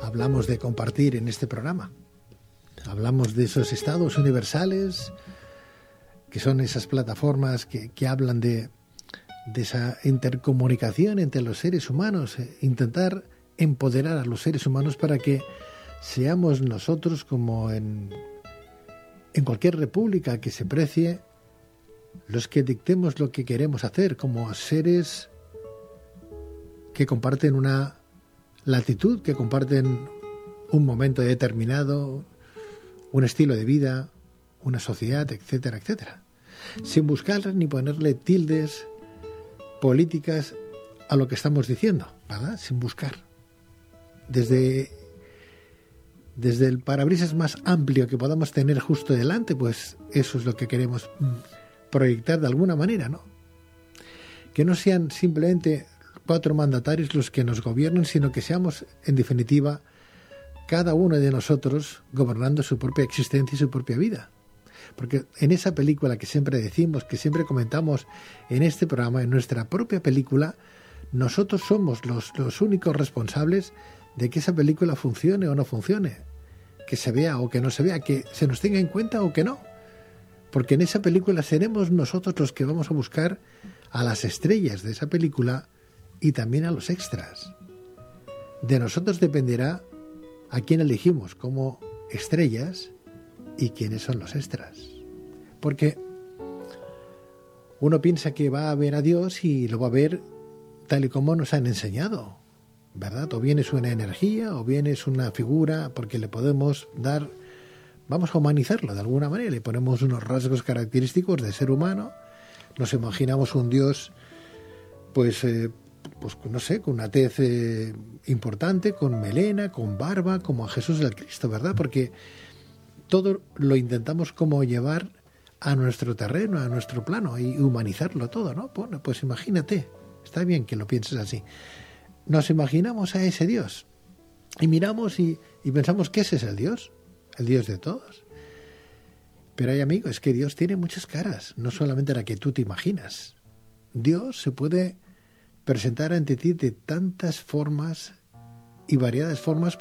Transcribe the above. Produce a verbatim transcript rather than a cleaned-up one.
hablamos de compartir en este programa. Hablamos de esos estados universales, que son esas plataformas que, que hablan de, de esa intercomunicación entre los seres humanos, eh, intentar empoderar a los seres humanos para que seamos nosotros, como en, en cualquier república que se precie, los que dictemos lo que queremos hacer, como seres que comparten una latitud, que comparten un momento determinado, un estilo de vida, una sociedad, etcétera, etcétera, sin buscar ni ponerle tildes políticas a lo que estamos diciendo, ¿verdad? Sin buscar. Desde, desde el parabrisas más amplio que podamos tener justo delante, pues eso es lo que queremos proyectar de alguna manera, ¿no? Que no sean simplemente cuatro mandatarios los que nos gobiernen, sino que seamos, en definitiva, cada uno de nosotros gobernando su propia existencia y su propia vida. Porque en esa película que siempre decimos, que siempre comentamos en este programa, en nuestra propia película, nosotros somos los, los únicos responsables de que esa película funcione o no funcione, que se vea o que no se vea, que se nos tenga en cuenta o que no. Porque en esa película seremos nosotros los que vamos a buscar a las estrellas de esa película y también a los extras. De nosotros dependerá a quién elegimos como estrellas y quiénes son los extras. Porque uno piensa que va a ver a Dios y lo va a ver tal y como nos han enseñado, ¿verdad? O bien es una energía, o bien es una figura, porque le podemos dar, vamos a humanizarlo de alguna manera, le ponemos unos rasgos característicos de ser humano, nos imaginamos un Dios, pues, eh, pues no sé, con una tez eh, importante, con melena, con barba, como a Jesús el Cristo, ¿verdad? Porque todo lo intentamos como llevar a nuestro terreno, a nuestro plano, y humanizarlo todo, ¿no? Bueno, pues imagínate, está bien que lo pienses así. Nos imaginamos a ese Dios y miramos y, y pensamos que ese es el Dios, el Dios de todos. Pero hay, amigo, es que Dios tiene muchas caras, no solamente la que tú te imaginas. Dios se puede presentar ante ti de tantas formas y variadas formas,